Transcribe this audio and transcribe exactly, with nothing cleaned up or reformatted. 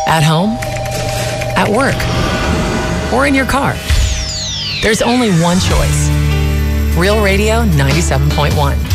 At home, at work, or in your car. There's only one choice. Real Radio ninety-seven point one.